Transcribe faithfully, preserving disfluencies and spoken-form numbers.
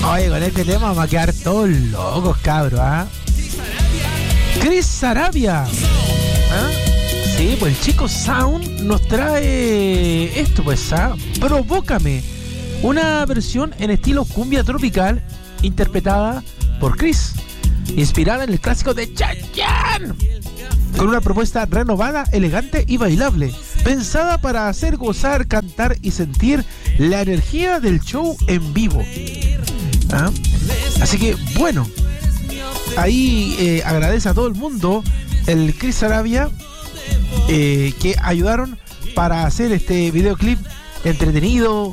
Oye, con este tema vamos a quedar todos locos, cabros, ¿ah? Chris Sarabia. ¿Ah? Sí, pues el chico Sound nos trae esto, pues, ¿ah? Provócame. Una versión en estilo cumbia tropical interpretada por Chris, inspirada en el clásico de Chayanne, con una propuesta renovada, elegante y bailable, pensada para hacer gozar, cantar y sentir la energía del show en vivo. ¿Ah? Así que bueno, ahí eh, agradece a todo el mundo el Chris Sarabia eh, que ayudaron para hacer este videoclip entretenido,